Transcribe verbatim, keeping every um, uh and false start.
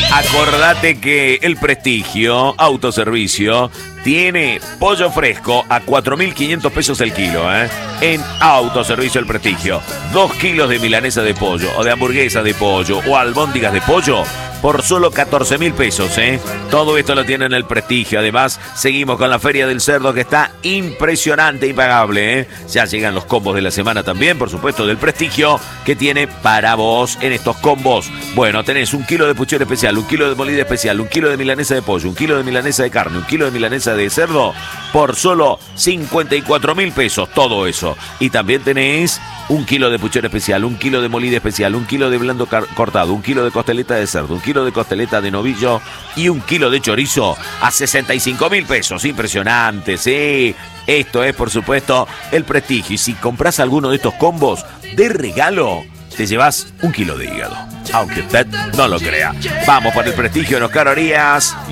Acordate que el Prestigio Autoservicio tiene pollo fresco a cuatro mil quinientos pesos el kilo, ¿eh? En Autoservicio El Prestigio. Dos kilos de milanesa de pollo, o de hamburguesa de pollo, o albóndigas de pollo, por solo catorce mil pesos, ¿eh? Todo esto lo tiene en El Prestigio. Además, seguimos con la Feria del Cerdo, que está impresionante, impagable, ¿eh? Ya llegan los combos de la semana también, por supuesto, del Prestigio, que tiene para vos en estos combos. Bueno, tenés un kilo de puchero especial, un kilo de molida especial, un kilo de milanesa de pollo, un kilo de milanesa de carne, un kilo de milanesa de cerdo, por solo cincuenta y cuatro mil pesos, todo eso. Y también tenés un kilo de puchero especial, un kilo de molida especial, un kilo de blando cortado, un kilo de costeleta de cerdo, un kilo de costeleta de novillo y un kilo de chorizo a sesenta y cinco mil pesos. Impresionante, sí. Esto es, por supuesto, El Prestigio. Y si compras alguno de estos combos, de regalo, te llevas un kilo de hígado. Aunque usted no lo crea. Vamos por El Prestigio en Oscar Arias.